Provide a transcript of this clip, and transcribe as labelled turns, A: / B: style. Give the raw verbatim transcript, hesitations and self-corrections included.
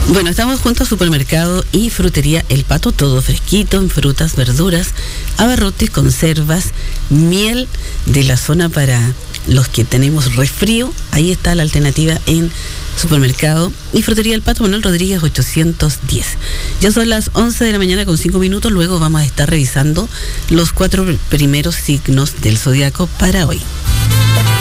A: Bueno, estamos junto a Supermercado y Frutería El Pato, todo fresquito en frutas, verduras, abarrotes, conservas, miel de la zona para los que tenemos resfrío. Ahí está la alternativa en Supermercado y Frutería El Pato, Manuel Rodríguez ochocientos diez. Ya son las once de la mañana con cinco minutos, luego vamos a estar revisando los cuatro primeros signos del zodiaco para hoy.